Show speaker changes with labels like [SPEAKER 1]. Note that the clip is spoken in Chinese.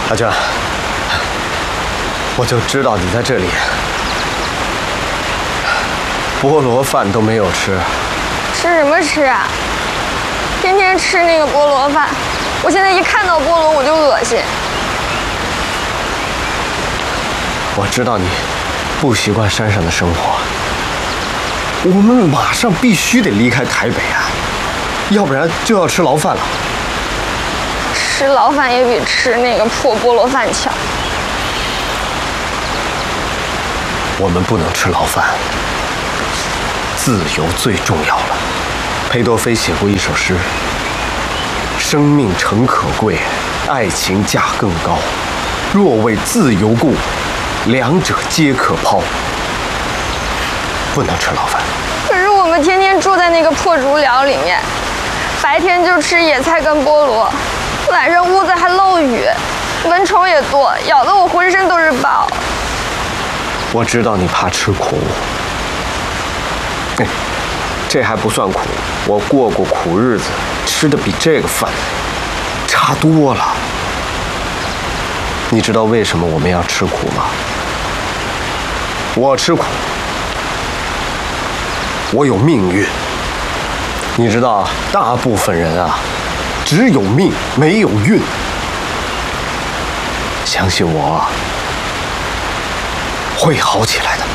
[SPEAKER 1] 阿娟，我就知道你在这里。菠萝饭都没有吃，
[SPEAKER 2] 吃什么吃啊？天天吃那个菠萝饭，我现在一看到菠萝我就恶心。
[SPEAKER 1] 我知道你不习惯山上的生活，我们马上必须得离开台北啊，要不然就要吃牢饭了。
[SPEAKER 2] 吃牢饭也比吃那个破菠萝饭强。
[SPEAKER 1] 我们不能吃牢饭，自由最重要了。裴多菲写过一首诗：生命诚可贵，爱情价更高。若为自由故，两者皆可抛。不能吃牢饭。
[SPEAKER 2] 可是我们天天住在那个破竹寮里面，白天就吃野菜跟菠萝，晚上屋子还漏雨，蚊虫也多，咬得我浑身都是包。
[SPEAKER 1] 我知道你怕吃苦，这还不算苦，我过过苦日子，吃的比这个饭差多了。你知道为什么我们要吃苦吗？我吃苦，我有命运。你知道，大部分人啊，只有命没有运。相信我，会好起来的。